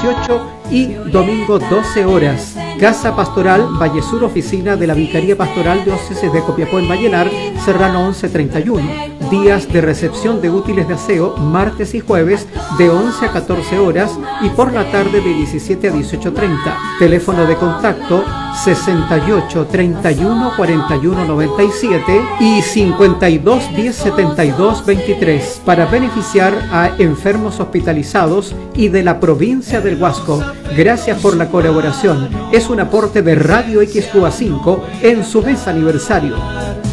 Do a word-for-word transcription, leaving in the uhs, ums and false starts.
dieciocho y domingo doce horas. Casa Pastoral Valle Sur, oficina de la Vicaría Pastoral Diócesis de Copiapó en Vallenar, Serrano once treinta y uno. Días de recepción de útiles de aseo, martes y jueves de once a catorce horas y por la tarde de diecisiete a dieciocho treinta. Teléfono de contacto sesenta y ocho, treinta y uno, cuarenta y uno, noventa y siete y cincuenta y dos, diez, setenta y dos, veintitrés para beneficiar a enfermos hospitalizados y de la provincia del Huasco. Gracias por la colaboración. Es un aporte de Radio X Q A cinco en su mes aniversario.